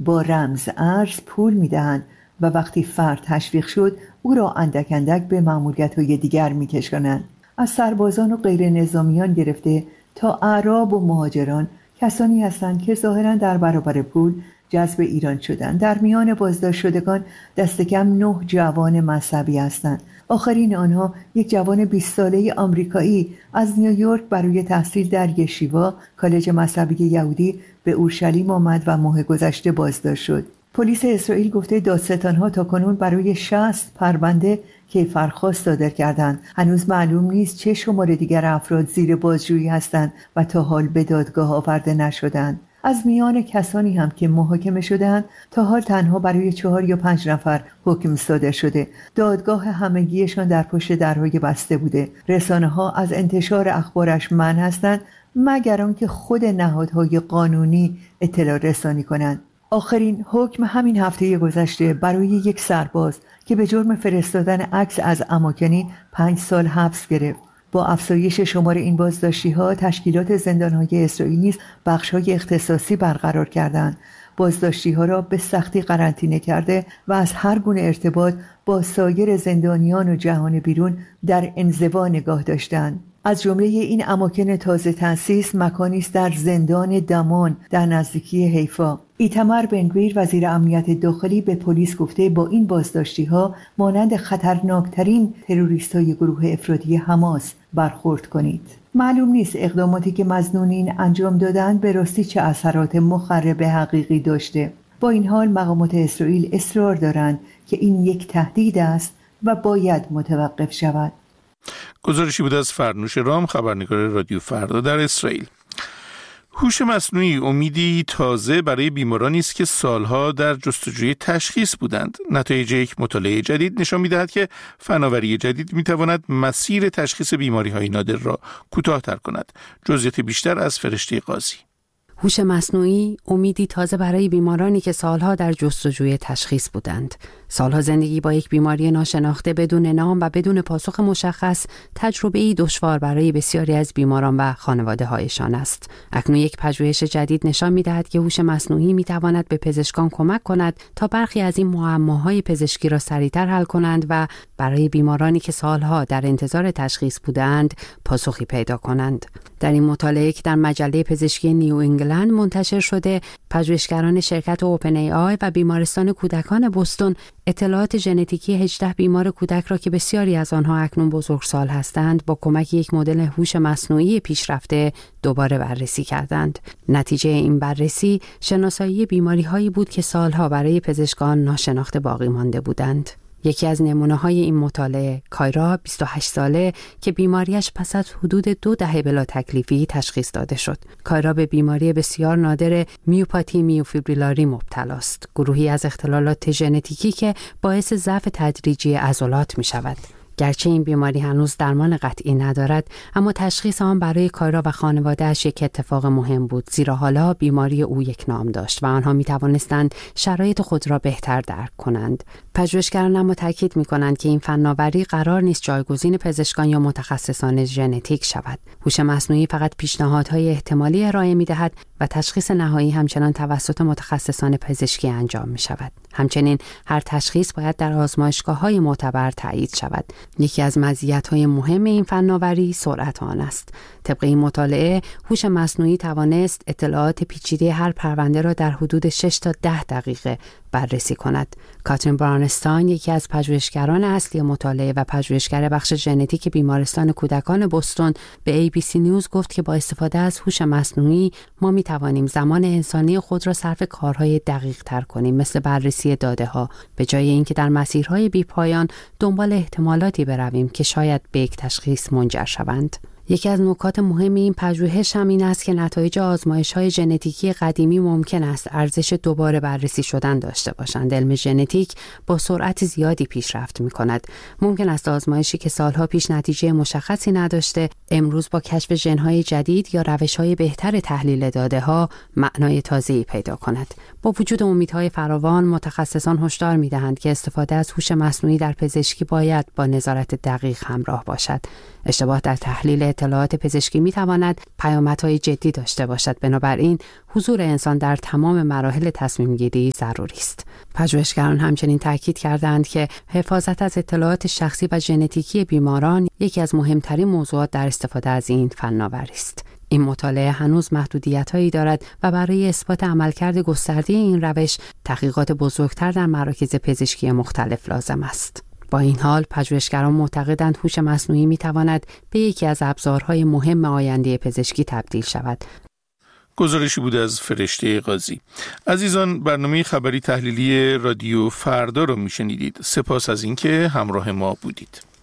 با رمز ارز پول میدهند و وقتی فرد تشویق شد او را اندک اندک به مأموریت‌های دیگر می‌کشانند. از سربازان و غیر نظامیان گرفته تا اعراب و مهاجران کسانی هستند که ظاهراً در برابر پول جذب ایران شدند. در میان بازداشت شدگان دست کم 9 جوان مذهبی هستند. آخرین آنها یک جوان 20 ساله آمریکایی از نیویورک برای تحصیل در یشیوا کالج مذهبی یهودی به اورشلیم آمد و ماه گذشته بازداشت شد. پلیس اسرائیل گفته دادستان‌ها تاکنون برای 60 پرونده کیفرخواست صادر کردند. هنوز معلوم نیست چه شمار دیگر افراد زیر بازجویی هستند و تا حال به دادگاه آورده نشدند. از میان کسانی هم که محاکمه شدند تا حال تنها برای 4 یا 5 نفر حکم صادر شده. دادگاه همگیشان در پشت درهای بسته بوده. رسانه‌ها از انتشار اخبارش منع هستند مگر آنکه خود نهادهای قانونی اطلاع رسانی کنند. آخرین حکم همین هفته گذشته برای یک سرباز که به جرم فرستادن عکس از اماکنی 5 سال حبس گرفت. با افزایش شمار این بازداشتی‌ها تشکیلات زندان‌های اسرائیل نیز بخش‌های اختصاصی برقرار کردند. بازداشتی‌ها را به سختی قرنطینه کرده و از هر گونه ارتباط با سایر زندانیان و جهان بیرون در انزوا نگاه داشتند. از جمله این اماکن تازه تأسیس مکانی است در زندان دمان در نزدیکی حیفا. ایتمر بنگویر وزیر امنیت داخلی به پلیس گفته با این بازداشتی‌ها مانند خطرناکترین تروریست‌های گروه افراطی حماس برخورد کنید. معلوم نیست اقداماتی که مظنونین انجام دادند به راستی چه اثرات مخرب حقیقی داشته. با این حال مقامات اسرائیل اصرار دارند که این یک تهدید است و باید متوقف شود. گزارشی بود از فرنوش رام، خبرنگار رادیو فردا در اسرائیل. هوش مصنوعی امیدی تازه برای بیمارانی است که سالها در جستجوی تشخیص بودند. نتایج یک مطالعه جدید نشان می‌دهد که فناوری جدید می‌تواند مسیر تشخیص بیماری‌های نادر را کوتاه‌تر کند. جزئیات بیشتر از فرشته قاضی. هوش مصنوعی امیدی تازه برای بیمارانی که سالها در جستجوی تشخیص بودند. سالها زندگی با یک بیماری ناشناخته بدون نام و بدون پاسخ مشخص تجربه‌ای دشوار برای بسیاری از بیماران و خانواده‌هایشان است. اکنون یک پژوهش جدید نشان می‌دهد که هوش مصنوعی می‌تواند به پزشکان کمک کند تا برخی از این معماهای پزشکی را سریعتر حل کنند و برای بیمارانی که سالها در انتظار تشخیص بودند پاسخی پیدا کنند. در این مطالعه که در مجله پزشکی نیو انگلند منتشر شده، پژوهشگران شرکت اوپن ای آی و بیمارستان کودکان بوستون اطلاعات ژنتیکی 18 بیمار کودک را که بسیاری از آنها اکنون بزرگسال هستند با کمک یک مدل هوش مصنوعی پیشرفته دوباره بررسی کردند. نتیجه این بررسی شناسایی بیماری‌هایی بود که سالها برای پزشکان ناشناخته باقی مانده بودند. یکی از نمونه‌های این مطالعه کایرا 28 ساله که بیماریش پس از حدود 2 دهه بلا تکلیفی تشخیص داده شد. کایرا به بیماری بسیار نادر میوپاتی میوفیبریلاری مبتلا است، گروهی از اختلالات ژنتیکی که باعث ضعف تدریجی عضلات می‌شود. گرچه این بیماری هنوز درمان قطعی ندارد، اما تشخیص آن برای کایرا و خانواده‌اش یک اتفاق مهم بود، زیرا حالا بیماری او یک نام داشت و آنها می توانستند شرایط خود را بهتر درک کنند. پژوهشگران اما تاکید می کنند که این فناوری قرار نیست جایگزین پزشکان یا متخصصان ژنتیک شود. هوش مصنوعی فقط پیشنهادهای احتمالی ارائه می دهد و تشخیص نهایی همچنان توسط متخصصان پزشکی انجام می شود. همچنین هر تشخیص باید در آزمایشگاه‌های معتبر تایید شود. یکی از مزیت‌های مهم این فناوری سرعت آن است. طبق این مطالعه، هوش مصنوعی توانست اطلاعات پیچیده هر پرونده را در حدود 6 تا 10 دقیقه بررسی کند. کاترین برانستاین، یکی از پژوهشگران اصلی مطالعه و پژوهشگر بخش ژنتیک بیمارستان کودکان بوستون، به ABC نیوز گفت که با استفاده از هوش مصنوعی ما می توانیم زمان انسانی خود را صرف کارهای دقیق تر کنیم، مثل بررسی داده ها، به جای اینکه در مسیرهای بی پایان دنبال احتمالاتی برویم که شاید به یک تشخیص منجر شوند. یکی از نکات مهم این پژوهش هم این است که نتایج آزمایش‌های ژنتیکی قدیمی ممکن است ارزش دوباره بررسی شدن داشته باشند. علم ژنتیک با سرعت زیادی پیشرفت می‌کند. ممکن است آزمایشی که سالها پیش نتیجه مشخصی نداشته، امروز با کشف ژن‌های جدید یا روش‌های بهتر تحلیل داده‌ها معنای تازه‌ای پیدا کند. با وجود امیدهای فراوان، متخصصان هشدار می‌دهند که استفاده از هوش مصنوعی در پزشکی باید با نظارت دقیق همراه باشد. اشتباه در تحلیل اطلاعات پزشکی میتواند پیامدهای جدی داشته باشد. بنابراین حضور انسان در تمام مراحل تصمیم گیری ضروری است. پژوهشگران همچنین تاکید کردند که حفاظت از اطلاعات شخصی و ژنتیکی بیماران یکی از مهمترین موضوعات در استفاده از این فناوری است. این مطالعه هنوز محدودیت‌هایی دارد و برای اثبات عملکرد گسترده این روش تحقیقات بزرگتر در مراکز پزشکی مختلف لازم است. با این حال پژوهشگران معتقدند هوش مصنوعی می‌تواند به یکی از ابزارهای مهم آینده پزشکی تبدیل شود. گزارشی بود از فرشته قاضی. عزیزان، برنامه خبری تحلیلی رادیو فردا رو میشنیدید. سپاس از اینکه همراه ما بودید.